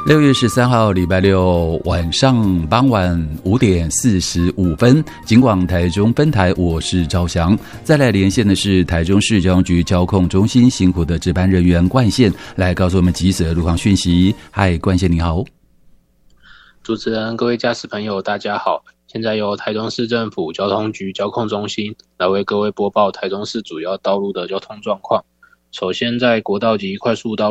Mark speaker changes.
Speaker 1: 6月13号礼拜六晚上傍晚5点45分，警广台中分台，我是赵翔。再来连线的是台中市交通局交控中心辛苦的值班人员冠宪，来告诉我们即时的路况讯息。嗨，冠宪你好。
Speaker 2: 主持人、各位驾驶朋友大家好，现在由台中市政府交通局交控中心来为各位播报台中市主要道路的交通状况。首先在国道及快速道